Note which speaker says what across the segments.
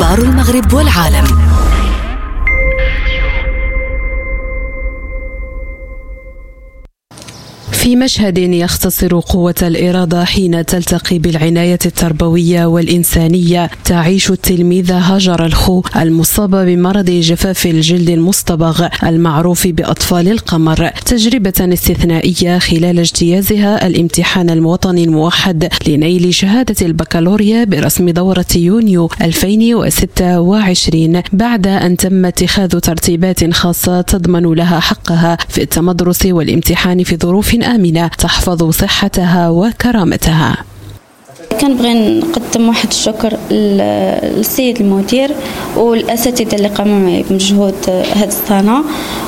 Speaker 1: أخبار المغرب والعالم. في مشهد يختصر قوة الإرادة حين تلتقي بالعناية التربوية والإنسانية، تعيش التلميذة هاجر الخو المصابة بمرض جفاف الجلد المصطبغ المعروف بأطفال القمر تجربة استثنائية خلال اجتيازها الامتحان الوطني الموحد لنيل شهادة البكالوريا برسم دورة يونيو 2026 بعد أن تم اتخاذ ترتيبات خاصة تضمن لها حقها في التمدرس والامتحان في ظروف آمنة تحفظ صحتها وكرامتها.
Speaker 2: كنبغي نقدم واحد الشكر للسيد المدير والأساتذة اللي قاموا معي بمجهود هذه السنة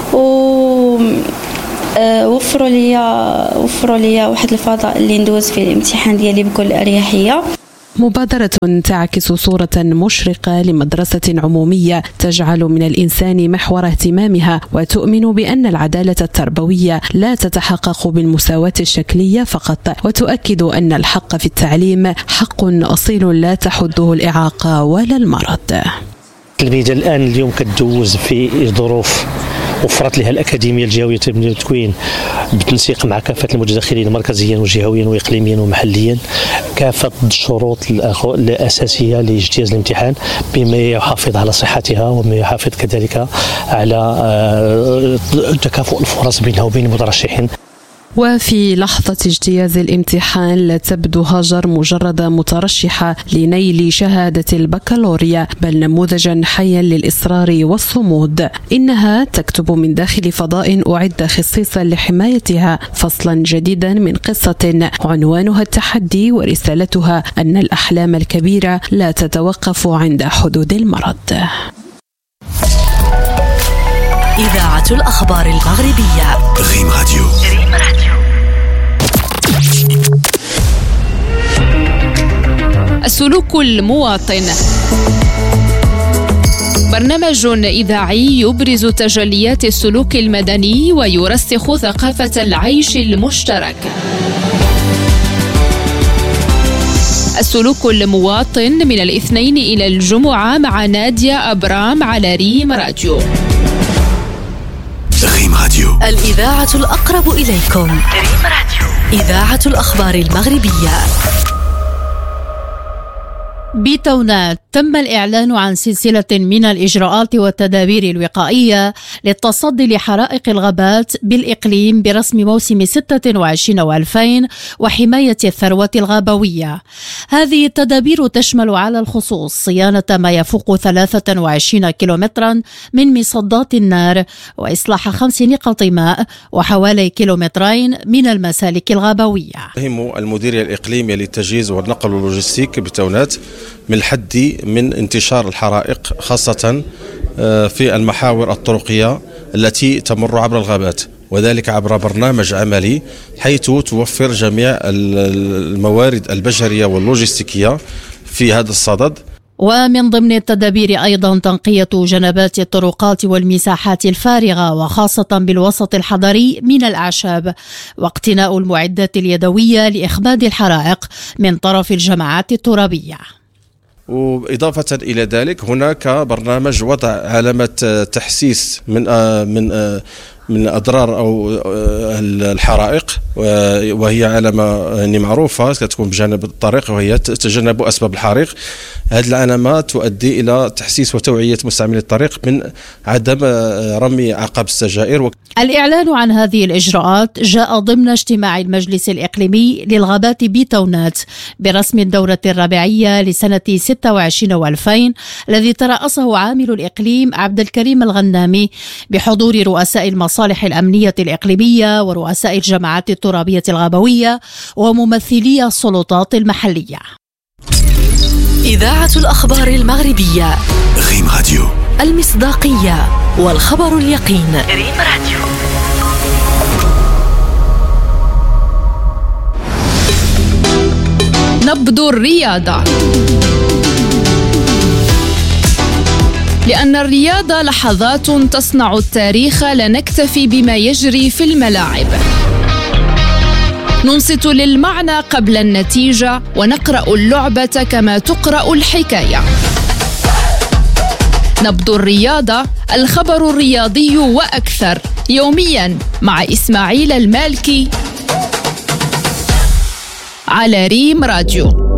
Speaker 2: وفروا لي واحد الفضاء اللي ندوز فيه الامتحان ديالي بكل أريحية.
Speaker 1: مبادرة تعكس صورة مشرقة لمدرسة عمومية تجعل من الإنسان محور اهتمامها وتؤمن بأن العدالة التربوية لا تتحقق بالمساواة الشكلية فقط، وتؤكد أن الحق في التعليم حق أصيل لا تحده الإعاقة ولا المرض.
Speaker 3: التلميذة اليوم كتدوز في ظروف وفرت لها الأكاديمية الجهوية للتكوين بالتنسيق مع كافة المتدخلين مركزيا وجهويا وإقليميا ومحليا كافة الشروط الأساسية لاجتياز الامتحان بما يحافظ على صحتها وما يحافظ كذلك على تكافؤ الفرص بينها وبين المترشحين.
Speaker 1: وفي لحظة اجتياز الامتحان لا تبدو هاجر مجرد مترشحة لنيل شهادة البكالوريا، بل نموذجا حيا للإصرار والصمود. إنها تكتب من داخل فضاء أعد خصيصا لحمايتها فصلا جديدا من قصة عنوانها التحدي ورسالتها أن الأحلام الكبيرة لا تتوقف عند حدود المرض.
Speaker 4: إذاعة الأخبار المغربية
Speaker 5: ريم راديو.
Speaker 6: السلوك المواطن، برنامج إذاعي يبرز تجليات السلوك المدني ويرسخ ثقافة العيش المشترك. السلوك المواطن من الاثنين إلى الجمعة مع نادية أبرام على ريم راديو.
Speaker 5: ريم راديو،
Speaker 4: الإذاعة الأقرب إليكم. ريم راديو، إذاعة الأخبار المغربية.
Speaker 7: بتونات تم الإعلان عن سلسلة من الإجراءات والتدابير الوقائية للتصدي لحرائق الغابات بالإقليم برسم موسم 26 و2000 وحماية الثروة الغابوية. هذه التدابير تشمل على الخصوص صيانة ما يفوق 23 كيلومترا من مصدات النار وإصلاح 5 نقط ماء وحوالي كيلومترين من المسالك الغابوية.
Speaker 8: يهم المديرية الإقليمية للتجهيز والنقل واللوجستيك بتونات من الحد من انتشار الحرائق خاصة في المحاور الطرقية التي تمر عبر الغابات، وذلك عبر برنامج عملي حيث توفر جميع الموارد البشرية واللوجستيكية في هذا الصدد.
Speaker 7: ومن ضمن التدابير أيضا تنقية جنبات الطرقات والمساحات الفارغة وخاصة بالوسط الحضري من الأعشاب، واقتناء المعدات اليدوية لإخماد الحرائق من طرف الجماعات الترابية.
Speaker 8: وإضافة إلى ذلك هناك برنامج وضع علامة تحسيس من أضرار أو الحرائق، وهي علامة معروفة كتكون بجانب الطريق وهي تجنب أسباب الحريق. هذه العلامة تؤدي إلى تحسيس وتوعية مستعملي الطريق من عدم رمي عقب السجائر.
Speaker 7: الإعلان عن هذه الإجراءات جاء ضمن اجتماع المجلس الإقليمي للغابات بتونات برسم الدورة الرابعية لسنة 26 و2000 الذي ترأسه عامل الإقليم عبد الكريم الغنامي بحضور رؤساء المصالح الأمنية الإقليمية ورؤساء الجماعات الترابية الغابوية وممثلي السلطات المحلية.
Speaker 4: إذاعة الأخبار المغربية
Speaker 5: ريم راديو،
Speaker 4: المصداقية والخبر اليقين. ريم راديو.
Speaker 6: نبض الرياضة، لأن الرياضة لحظات تصنع التاريخ، لا نكتفي بما يجري في الملاعب. ننصت للمعنى قبل النتيجة ونقرأ اللعبة كما تقرأ الحكاية. نبض الرياضة، الخبر الرياضي وأكثر، يوميا مع إسماعيل المالكي على ريم راديو.